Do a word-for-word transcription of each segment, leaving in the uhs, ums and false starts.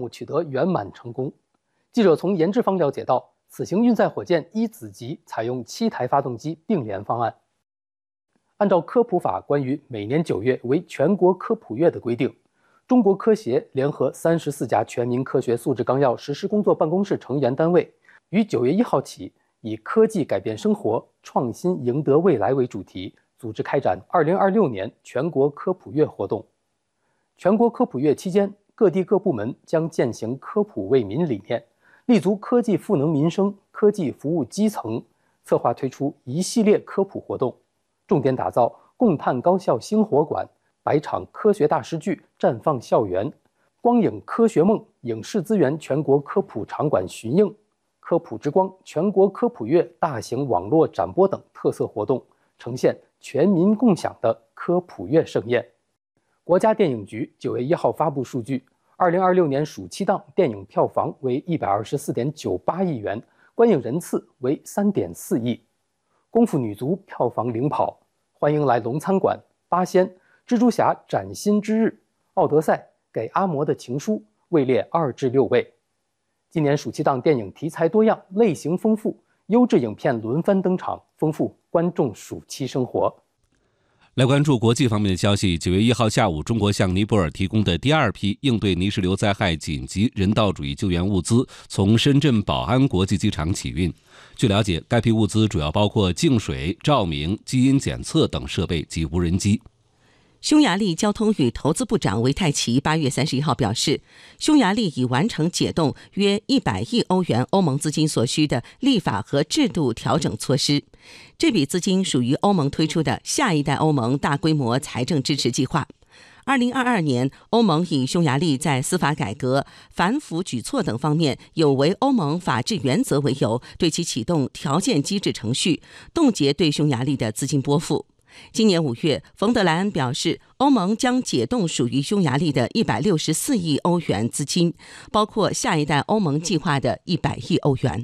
取得圆满成功。记者从研制方了解到，此型运载火箭一子级采用七台发动机并联方案。按照科普法关于每年九月为全国科普月的规定，中国科协联合三十四家全民科学素质纲要实施工作办公室成员单位，于九月一号起，以科技改变生活，创新赢得未来为主题，组织开展二零二六年全国科普月活动。全国科普月期间，各地各部门将践行科普为民理念，立足科技赋能民生、科技服务基层，策划推出一系列科普活动，重点打造共探高校星火馆、百场科学大师剧绽放校园、光影科学梦影视资源全国科普场馆巡映、科普之光全国科普月大型网络展播等特色活动，呈现全民共享的科普月盛宴。国家电影局九月一号发布数据，二零二六年暑期档电影票房为一百二十四点九八亿元，观影人次为三点四亿。功夫女足票房领跑，欢迎来龙餐馆、八仙、蜘蛛侠崭新之日、奥德赛、给阿嬷的情书位列二至六位。今年暑期档电影题材多样，类型丰富，优质影片轮番登场，丰富观众暑期生活。 来关注国际方面的消息。九月一号下午，中国向尼泊尔提供的第二批应对泥石流灾害紧急人道主义救援物资从深圳宝安国际机场起运。据了解，该批物资主要包括净水、照明、基因检测等设备及无人机。 匈牙利交通与投资部长维泰奇八月三十一号表示，匈牙利已完成解冻约一百亿欧元欧盟资金所需的立法和制度调整措施。这笔资金属于欧盟推出的下一代欧盟大规模财政支持计划。二零二二年，欧盟以匈牙利在司法改革、反腐举措等方面有违欧盟法治原则为由，对其启动条件机制程序，冻结对匈牙利的资金拨付。今年五月，冯德莱恩表示，欧盟将解冻属于匈牙利的一百六十四亿欧元资金，包括下一代欧盟计划的一百亿欧元。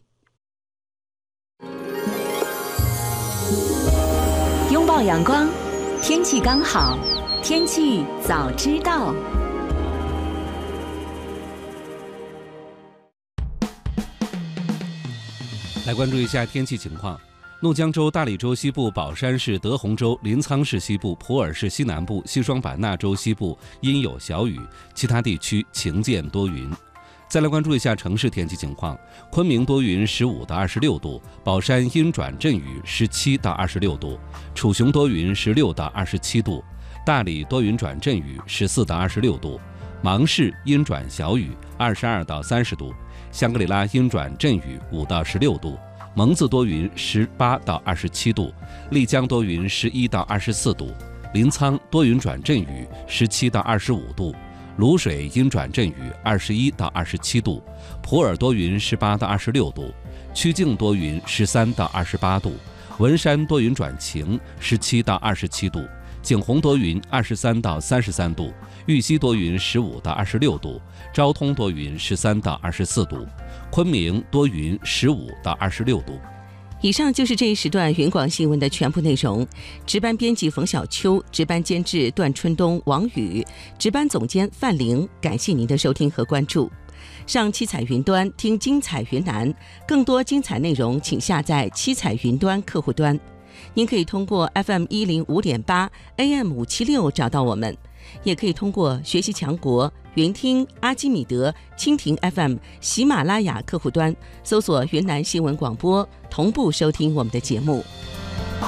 拥抱阳光，天气刚好，天气早知道。 来关注一下天气情况。怒江州、大理州西部、保山市、德宏州、临沧市西部、普洱市西南部、西双版纳州西部阴有小雨，其他地区晴见多云。再来关注一下城市天气情况：昆明多云，十五到二十六度；宝山阴转阵雨，十七到二十六度；楚雄多云，十六到二十七度；大理多云转阵雨，十四到二十六度；芒市阴转小雨，二十二到三十度；香格里拉阴转阵雨，五到十六度；蒙自多云，十八到二十七度；丽江多云，十一到二十四度；临沧多云转阵雨，十七到二十五度；卤水阴转阵雨，二十一到二十七度；普洱多云，十八到二十六度；曲靖多云，十三到二十八度；文山多云转晴，十七到二十七度；景洪多云，二十三到三十三度；玉溪多云，十五到二十六度；昭通多云，十三到二十四度；昆明多云，十五到二十六度。 以上就是这一时段云广新闻的全部内容。值班编辑冯小秋，值班监制段春冬、王宇，值班总监范玲。感谢您的收听和关注。上七彩云端听精彩云南，更多精彩内容请下载七彩云端客户端。您可以通过 F M 一零五点八 A M 五七六找到我们，也可以通过学习强国、云听、阿基米德、蜻蜓 F M、喜马拉雅客户端搜索云南新闻广播，同步收听我们的节目。